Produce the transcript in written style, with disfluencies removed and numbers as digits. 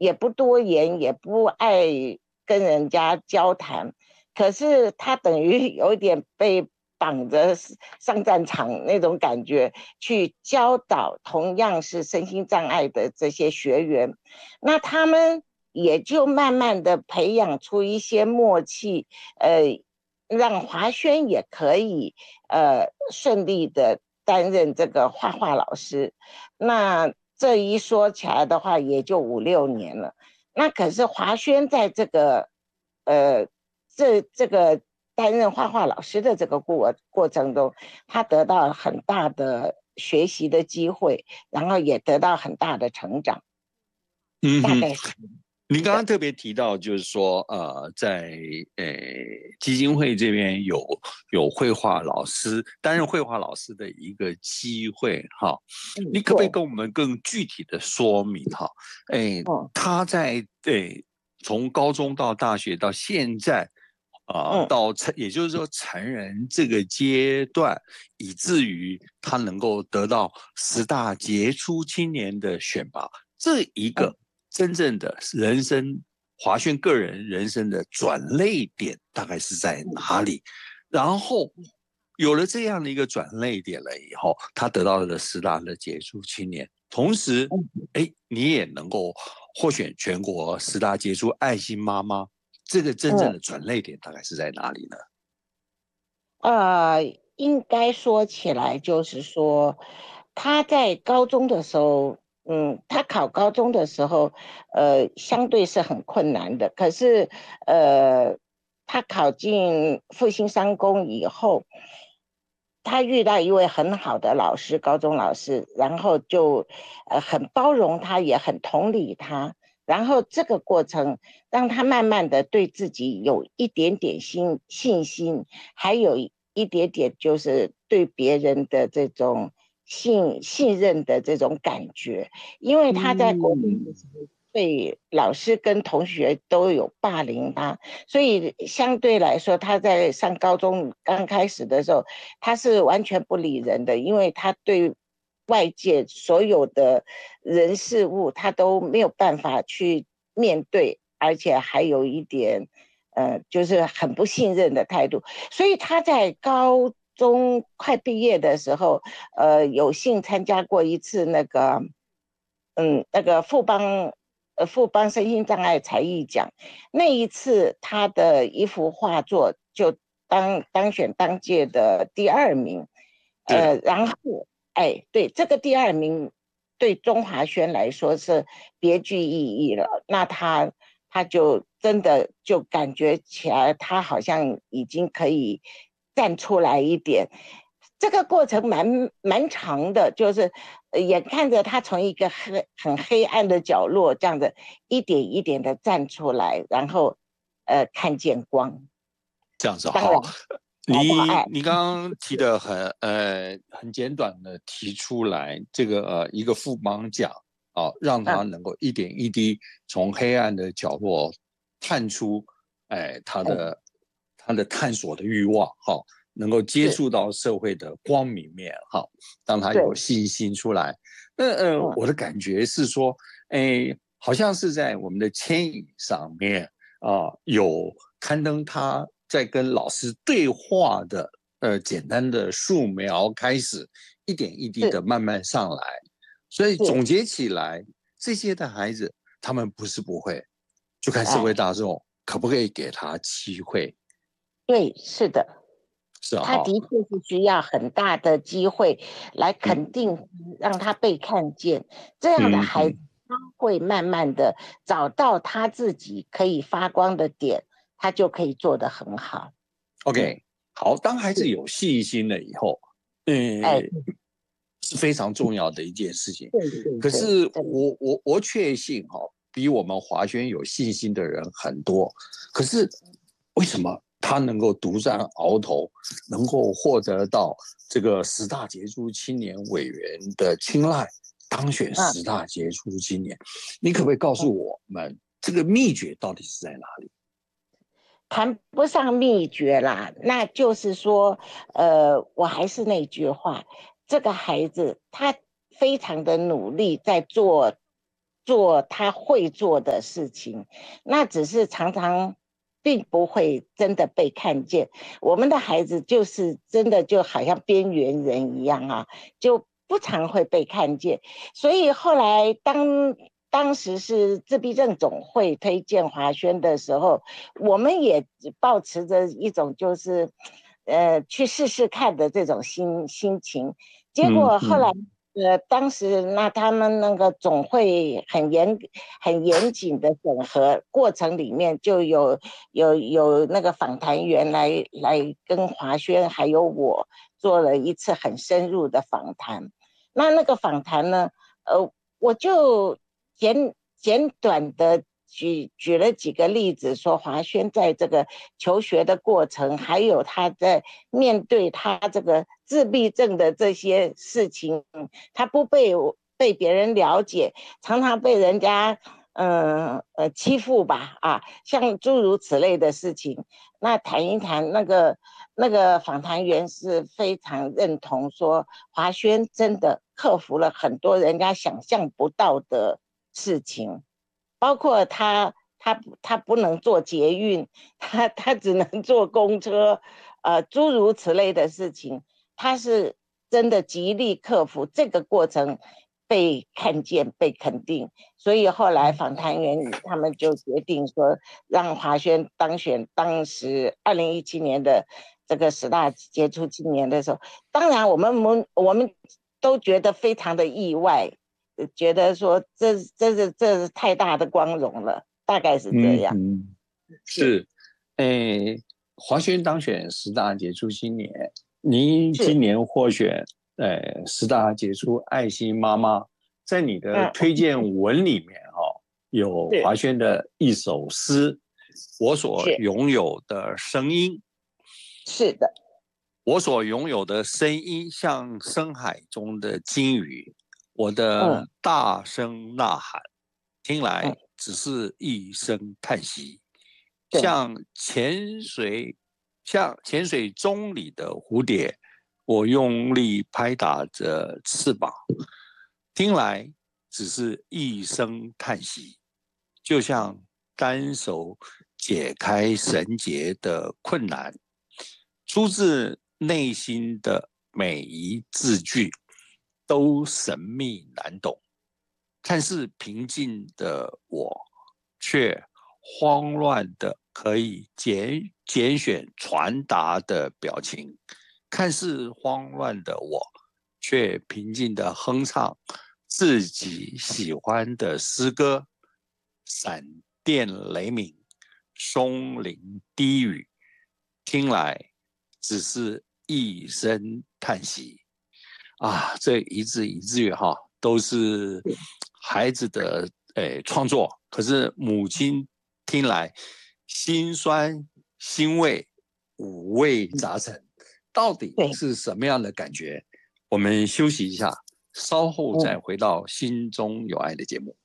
也不多言，也不爱跟人家交谈，可是他等于有点被绑着上战场那种感觉，去教导同样是身心障碍的这些学员，那他们也就慢慢的培养出一些默契，让华轩也可以顺利的担任这个画画老师。那这一说起来的话，也就5、6年了。那可是华轩在这个呃这个担任画画老师的这个过程中，他得到很大的学习的机会，然后也得到很大的成长， 嗯哼。 大概是您刚刚的。 特别提到，就是说，在基金会这边有绘画老师担任绘画老师的一个机会，哈， 嗯， 你可不可以对。 跟我们更具体的说明，哈， 嗯他在从高中到大学到现在， 嗯也就是说成人这个阶段，以至于他能够得到10大杰出青年的选拔，这一嗯个真正的人生华轩个人人生的转捩点大概是在哪里？然后有了这样的一个转捩点了以后，他得到了10大的杰出青年，同时， 嗯。 你也能够获选全国10大杰出爱心妈妈。这个真正嗯的转捩点大概是在哪里呢？ 应该说起来，就是说，他在高中的时候，他考高中的时候，相对是很困难的。可是，他考进复兴商工以后，他遇到一位很好的老师，高中老师，然后就很包容他，也很同理他。然后这个过程让他慢慢的对自己有一点点信心，还有一点点就是对别人的这种信任的这种感觉。因为他在国中的嗯， 时候对老师跟同学都有霸凌他，所以相对来说，他在上高中刚开始的时候，他是完全不理人的，因为他对外界所有的人事物，他都没有办法去面对，而且还有一点，就是很不信任的态度。所以他在高中快毕业的时候，有幸参加过一次那个富邦身心障碍才艺奖。那一次他的一幅画作就当选当届的第2名。 是然后对，这个第2名对中华轩来说是别具意义了。那他就真的就感觉起来，他好像已经可以站出来一点。这个过程蛮长的，就是眼看着他从一个很黑暗的角落，这样子一点一点的站出来，然后看见光。 这样子哈。 当然找到爱。 你刚刚提的很简短的提出来，这个一个副帮奖让他嗯能够一点一滴从黑暗的角落探出， 嗯， 他的探索的欲望能够接是， 触到社会的光明面让他有对。 信心出来。那嗯我的感觉是说，好像是在我们的牵引上面有刊登他在跟老师对话的简单的素描开始，一点一滴是的慢慢上来。所以是。 总结起来，这些的孩子他们不是不会，就看社会哎， 大众可不可以给他机会。 对，是的。 是啊哈。 他的确是需要很大的机会来嗯肯定，让他被看见。这样的孩子， 嗯嗯他会慢慢的找到他自己可以发光的点，他就可以做得很好。嗯， ，OK。好，当孩子是。 有信心了以后， 哎， 是非常重要的一件事情。 对对对可是对。 我确信比我们华轩有信心的人很多。可是为什么他能够独占鳌头，能够获得到这个10大杰出青年委员的青睐，当选嗯 10大杰出青年？你可不可以告诉嗯， 我们这个秘诀到底是在哪里？ 谈不上秘诀啦，那就是说，我还是那句话，这个孩子他非常的努力在做做他会做的事情，那只是常常并不会真的被看见。我们的孩子就是真的就好像边缘人一样啊，就不常会被看见。所以后来当时是自闭症总会推荐华轩的时候，我们也抱持着一种就是去试试看的这种心情。结果后来当时那他们那个总会很严谨的审核过程里面，就有那个访谈员来跟华轩还有我做了一次很深入的访谈。那个访谈呢，我就简短的举了几个例子，说华轩在这个求学的过程，还有他在面对他这个自闭症的这些事情，他不被别人了解，常常被人家欺负吧，像诸如此类的事情。那谈一谈那个访谈员是非常认同说，华轩真的克服了很多人家想象不到的事情，包括他不能坐捷运，他只能坐公车，诸如此类的事情，他是真的极力克服这个过程，被看见、被肯定。所以后来访谈员他们就决定说，让华轩当选当时2017年的这个10大杰出青年的时候，当然我们都觉得非常的意外，觉得说这是太大的光荣了，大概是这样。 是，诶，华轩当选10大杰出青年，您是， 今年获选10大杰出爱心妈妈，在你的推荐文里面有华轩的一首诗，我所拥有的声音。 是的， 我所拥有的声音像深海中的鲸鱼，我的大声呐喊，听来只是一声叹息，像潜水钟里的蝴蝶，我用力拍打着翅膀，听来只是一声叹息，就像单手解开绳结的困难，出自内心的每一字句都神秘难懂，看似平静的我，却慌乱的可以拣选传达的表情；看似慌乱的我，却平静的哼唱自己喜欢的诗歌。闪电雷鸣，松林低语，听来只是一声叹息啊！这一字一句都是孩子的创作，可是母亲听来心酸欣慰，五味杂陈，到底是什么样的感觉？我们休息一下，稍后再回到心中有爱的节目。